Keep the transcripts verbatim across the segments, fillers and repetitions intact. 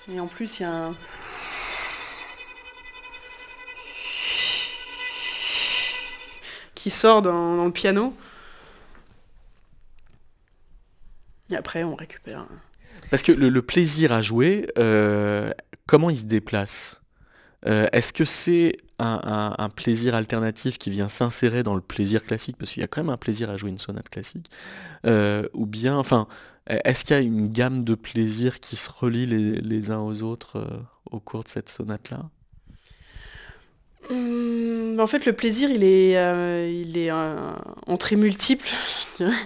Et en plus, il y a un... qui sort dans, dans le piano. Et après, on récupère. Parce que le, le plaisir à jouer, euh, comment il se déplace? Euh, Est-ce que c'est un, un- un plaisir alternatif qui vient s'insérer dans le plaisir classique? Parce qu'il y a quand même un plaisir à jouer une sonate classique. Euh, ou bien, enfin, est-ce qu'il y a une gamme de plaisirs qui se relient les, les uns aux autres euh, au cours de cette sonate-là? Hum, en fait, le plaisir, il est, euh, il est euh, en très multiple, je dirais.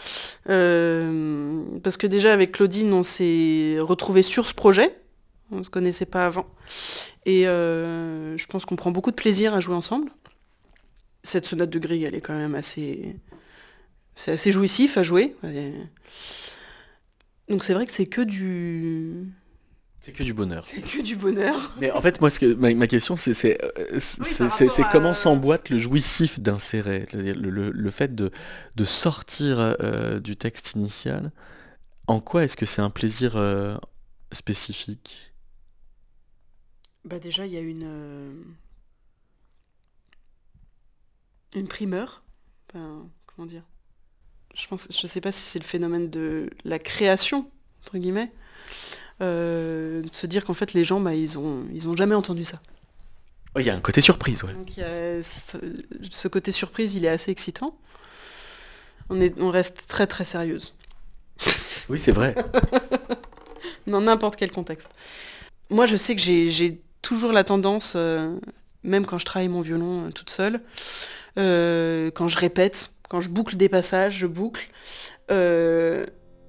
Euh, parce que déjà, avec Claudine, on s'est retrouvés sur ce projet. On ne se connaissait pas avant. Et euh, je pense qu'on prend beaucoup de plaisir à jouer ensemble. Cette sonate de Grieg, elle est quand même assez... C'est assez jouissif à jouer. Et... Donc c'est vrai que c'est que du... C'est que du bonheur. C'est que du bonheur. Mais en fait, moi, ce que, ma, ma question, c'est c'est euh, Oui, c'est- par c'est- rapport c'est comment à... s'emboîte le jouissif d'insérer, le, le- le fait de, de sortir euh, du texte initial. En quoi est-ce que c'est un plaisir euh, spécifique? Bah déjà, il y a une... euh, une primeur. Enfin, comment dire? Je pense, je sais pas si c'est le phénomène de la création, entre guillemets. Euh, de se dire qu'en fait, les gens, bah, ils ont, ils ont jamais entendu ça. Oh, il y a un côté surprise, ouais. Donc il y a ce, ce côté surprise, il est assez excitant. On, est, on reste très très sérieuse, Oui, c'est vrai. dans n'importe quel contexte. Moi, je sais que j'ai, j'ai toujours la tendance, euh, même quand je travaille mon violon euh, toute seule, euh, quand je répète, quand je boucle des passages, je boucle. euh,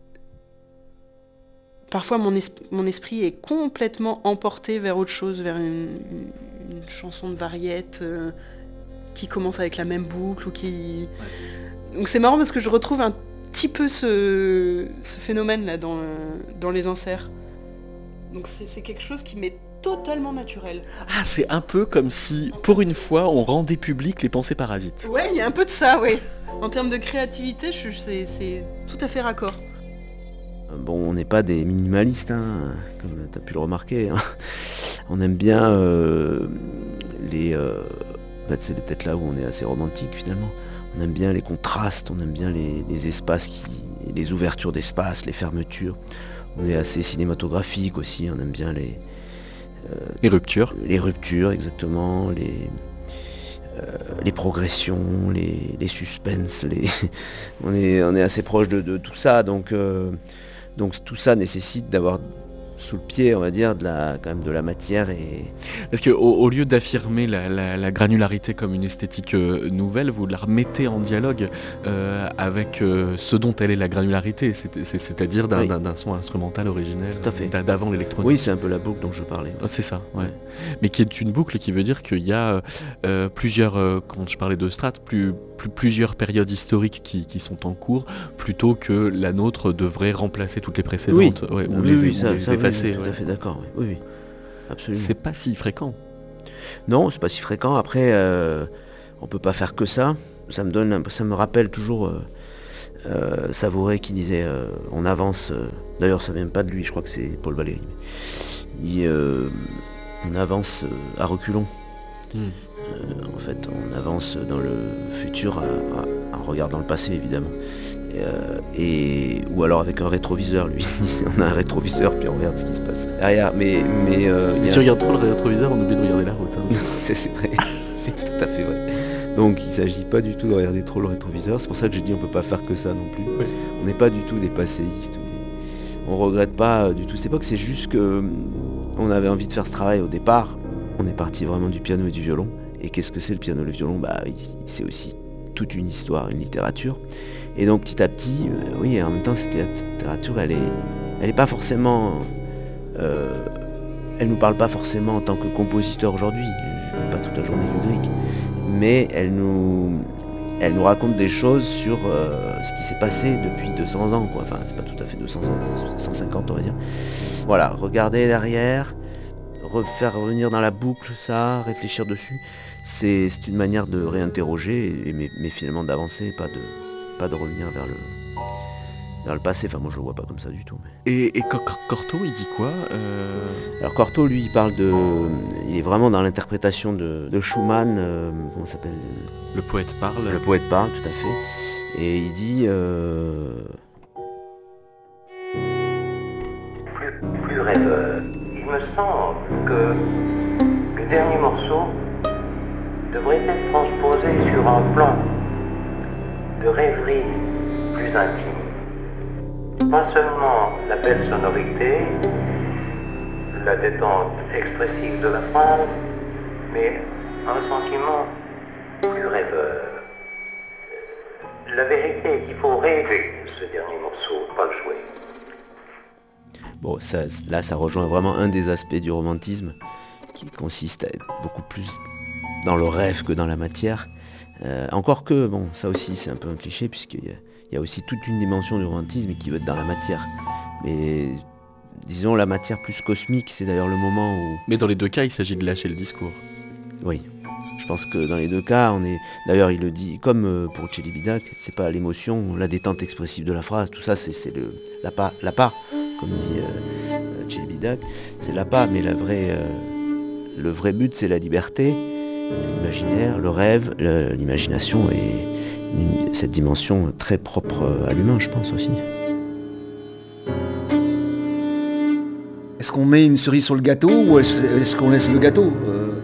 Parfois, mon, es- mon esprit est complètement emporté vers autre chose, vers une, une- une chanson de variette euh, qui commence avec la même boucle ou qui... Donc c'est marrant parce que je retrouve un petit peu ce, ce phénomène-là dans, le- dans les inserts. Donc c'est c'est quelque chose qui m'est totalement naturel. Ah, c'est un peu comme si, pour une fois, on rendait public les pensées parasites. Ouais, il y a un peu de ça, oui. En termes de créativité, je- c'est c'est tout à fait raccord. Bon, on n'est pas des minimalistes, hein, comme tu as pu le remarquer, hein. On aime bien euh, les... euh, bah, c'est peut-être là où on est assez romantique finalement. On aime bien les contrastes, on aime bien les, les espaces, qui, les ouvertures d'espace, les fermetures. On est assez cinématographique aussi, on aime bien les, Les ruptures. les ruptures exactement, les, euh, les progressions, les, les suspens. Les on, est, on est assez proche de, de tout ça, donc... euh, Donc tout ça nécessite d'avoir sous le pied, on va dire, de la, quand même de la matière et... Parce que au, au lieu d'affirmer la, la- la granularité comme une esthétique euh, nouvelle, vous la remettez en dialogue euh, avec euh, ce dont elle est la granularité, c'est- c'est- c'est-à-dire d'un Oui. d'un- d'un son instrumental originel Tout à fait. d'a- d'avant l'électronique. Oui, c'est un peu la boucle dont je parlais. Oh, c'est ça, ouais. Ouais. Mais qui est une boucle qui veut dire qu'il y a euh, plusieurs, euh, quand je parlais de strates, plus, plus- plusieurs périodes historiques qui, qui sont en cours, plutôt que la nôtre devrait remplacer toutes les précédentes, ouais, ou oui, les, oui, ou ça, les ça, oui, effacer. tout ouais. à fait d'accord. Oui, oui, oui, absolument. C'est pas si fréquent. Non, c'est pas si fréquent. Après, euh, on peut pas faire que ça. Ça me donne, un peu- ça me rappelle toujours euh, euh, Savouré qui disait, euh, on avance. euh, D'ailleurs, ça vient pas de lui. Je crois que c'est Paul Valéry. Il dit, euh, on avance euh, à reculons. Hmm. En fait, on avance dans le futur à- à- en regardant le passé, évidemment. Et, euh, et- ou alors avec un rétroviseur, lui. On a un rétroviseur, puis on regarde ce qui se passe derrière. Mais, mais euh, il y Mais a- si on regarde trop le rétroviseur, on oublie de regarder la route. hein. c'est c'est vrai, c'est tout à fait vrai. Donc il ne s'agit pas du tout de regarder trop le rétroviseur. C'est pour ça que j'ai dit on peut pas faire que ça non plus. Ouais. On n'est pas du tout des passéistes. ou des- On regrette pas euh, du tout cette époque. C'est juste que hum, on avait envie de faire ce travail au départ. On est parti vraiment du piano et du violon. Et qu'est-ce que c'est le piano et le violon? Bah, il- c'est aussi toute une histoire, une littérature. Et donc petit à petit, euh, oui, en même temps cette littérature, elle est, elle est pas forcément, euh, elle nous parle pas forcément en tant que compositeur aujourd'hui. Je joue pas toute la journée du Grieg, mais elle nous, elle nous raconte des choses sur euh, ce qui s'est passé depuis deux cents ans, quoi. Enfin, c'est pas tout à fait deux cents ans, cent cinquante on va dire. Voilà, regarder derrière, refaire revenir dans la boucle ça, réfléchir dessus, c'est c'est une manière de réinterroger, et- mais, mais finalement d'avancer, pas de, pas de revenir vers le, vers le passé. Enfin moi je le vois pas comme ça du tout. Mais... Et, et Cor- Cortot, il dit quoi euh... Alors Cortot, lui, il parle de... Il est vraiment dans l'interprétation de, de Schumann, euh, comment ça s'appelle ? Le poète parle. Le poète parle, tout à fait. Et il dit... Euh... Plus, plus rêveur. Il me semble que le dernier morceau devrait être transposé sur un plan de rêverie plus intime. Pas seulement la belle sonorité, la détente expressive de la phrase, mais un sentiment plus rêveur. La vérité est qu'il faut rêver ce dernier morceau, pas le jouer. Bon, ça, là, ça rejoint vraiment un des aspects du romantisme qui consiste à être beaucoup plus dans le rêve que dans la matière. Euh, encore que, bon, ça aussi, c'est un peu un cliché, puisqu'il y a, il y a aussi toute une dimension du romantisme qui veut être dans la matière. Mais disons, la matière plus cosmique, c'est d'ailleurs le moment où... Mais dans les deux cas, il s'agit de lâcher le discours. Oui. Je pense que dans les deux cas, on est... D'ailleurs, il le dit, comme pour Celibidache, c'est pas l'émotion, la détente expressive de la phrase, tout ça, c'est, c'est le l'appât, l'appât, comme dit euh, Celibidache, c'est l'appât, mais la vraie, euh, le vrai but, c'est la liberté, l'imaginaire, le rêve, le, l'imagination et une, cette dimension très propre à l'humain, je pense aussi. Est-ce qu'on met une cerise sur le gâteau ou est-ce, est-ce qu'on laisse le gâteau euh...